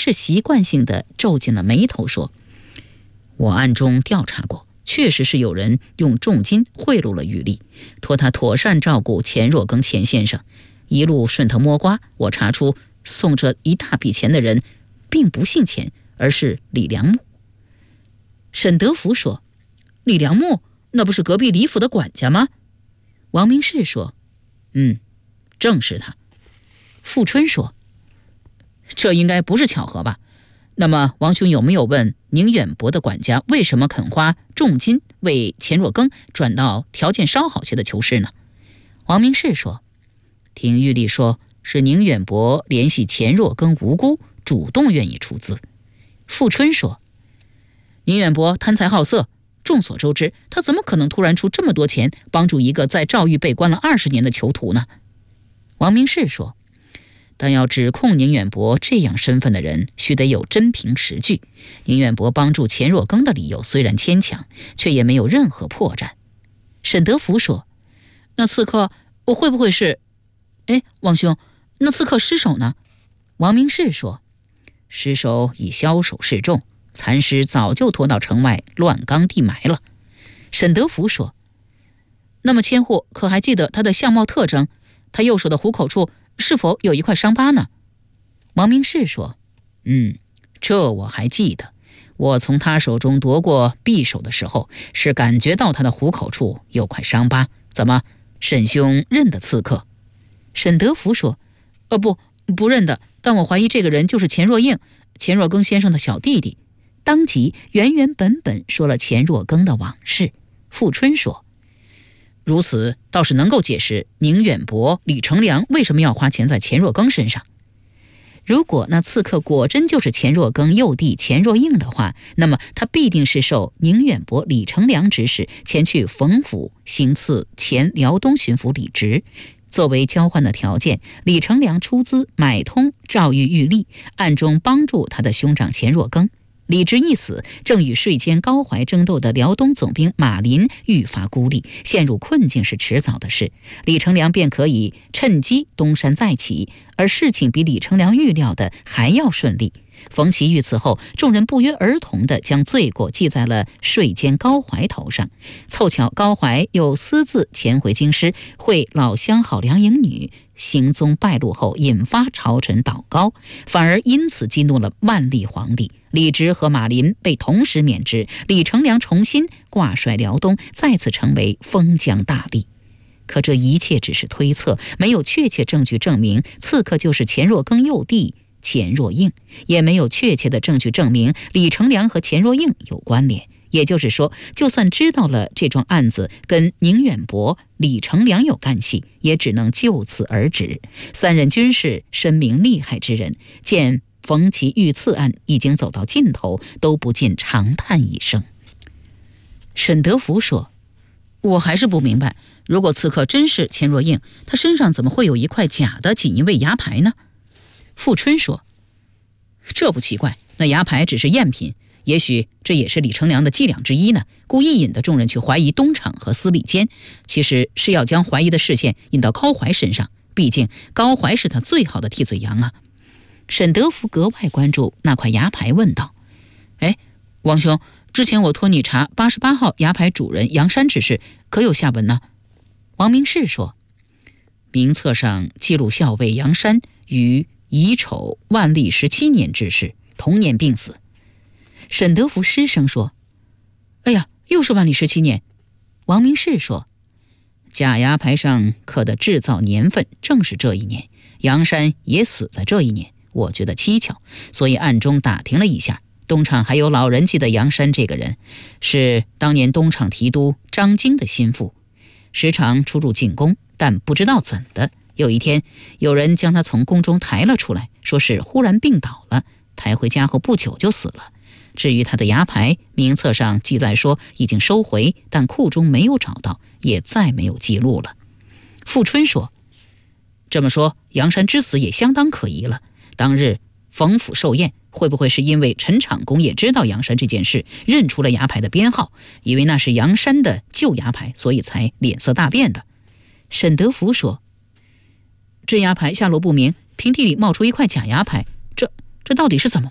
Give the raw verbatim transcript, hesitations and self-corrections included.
氏习惯性地皱紧了眉头说：“我暗中调查过，确实是有人用重金贿赂了玉丽，托他妥善照顾钱若庚钱先生。一路顺藤摸瓜，我查出送这一大笔钱的人并不姓钱，而是李良木。”沈德福说：“李良木，那不是隔壁李府的管家吗？”王明士说：“嗯，正是他。”富春说：“这应该不是巧合吧？那么王兄有没有问宁远伯的管家为什么肯花重金为钱若庚转到条件稍好些的囚室呢？”王明士说：“听玉丽说是宁远伯联系钱若庚无辜，主动愿意出资。”富春说：“宁远伯贪财好色，众所周知，他怎么可能突然出这么多钱帮助一个在赵狱被关了二十年的囚徒呢？”王明士说：“但要指控宁远伯这样身份的人，须得有真凭实据。宁远伯帮助钱若庚的理由虽然牵强，却也没有任何破绽。”沈德福说：“那刺客我会不会是……哎，王兄，那刺客尸首呢？”王明士说：“尸首已枭首示众，残尸早就拖到城外乱岗地埋了。”沈德福说：“那么千户可还记得他的相貌特征？他右手的虎口处是否有一块伤疤呢？”王明士说：“嗯，这我还记得。我从他手中夺过匕首的时候，是感觉到他的虎口处有块伤疤。怎么，沈兄认得刺客？”沈德福说：“呃，不，不认得。但我怀疑这个人就是钱若应，钱若庚先生的小弟弟。”当即原原本本说了钱若庚的往事。富春说：“如此倒是能够解释宁远伯、李成梁为什么要花钱在钱若庚身上。如果那刺客果真就是钱若庚幼弟钱若应的话，那么他必定是受宁远伯、李成梁指使前去冯府行刺前辽东巡抚李直。作为交换的条件，李成梁出资买通赵玉玉丽，暗中帮助他的兄长钱若庚。李直一死，正与税监高怀争斗的辽东总兵马林愈发孤立，陷入困境是迟早的事。李成梁便可以趁机东山再起，而事情比李成梁预料的还要顺利。冯其遇刺后，众人不约而同地将罪过记在了税监高怀头上。凑巧高怀又私自潜回京师，会老相好梁颖女，行踪败露后引发朝臣倒高，反而因此激怒了万历皇帝。李直和马林被同时免职，李成梁重新挂帅辽东，再次成为封疆大吏。可这一切只是推测，没有确切证据证明刺客就是钱若庚幼弟钱若应，也没有确切的证据证明李成梁和钱若应有关联。也就是说，就算知道了这桩案子跟宁远伯、李成梁有干系，也只能就此而止。三人均是深明利害之人，见冯其遇刺案已经走到尽头，都不禁长叹一声。沈德福说：“我还是不明白，如果刺客真是钱若应，他身上怎么会有一块假的锦衣卫牙牌呢？”富春说：“这不奇怪，那牙牌只是赝品，也许这也是李成梁的伎俩之一呢，故意引得众人去怀疑东厂和司礼监，其实是要将怀疑的视线引到高怀身上，毕竟高怀是他最好的替罪羊啊。”沈德福格外关注那块牙牌，问道：“哎，王兄，之前我托你查八十八号牙牌主人杨山之事，可有下文呢？”王明士说：“名册上记录校尉杨山于乙丑万历十七年致仕，同年病死。”沈德福失声说：“哎呀，又是万历十七年。”王明士说：“假牙牌上刻的制造年份正是这一年，杨山也死在这一年，我觉得蹊跷，所以暗中打听了一下，东厂还有老人记得杨山这个人，是当年东厂提督张经的心腹，时常出入进宫，但不知道怎的，有一天有人将他从宫中抬了出来，说是忽然病倒了，抬回家后不久就死了。至于他的牙牌，名册上记载说已经收回，但库中没有找到，也再没有记录了。”富春说：“这么说，杨山之死也相当可疑了。当日冯府寿宴，会不会是因为陈厂公也知道杨山这件事，认出了牙牌的编号，以为那是杨山的旧牙牌，所以才脸色大变的？”沈德福说：“这牙牌下落不明，平地里冒出一块假牙牌，这这到底是怎么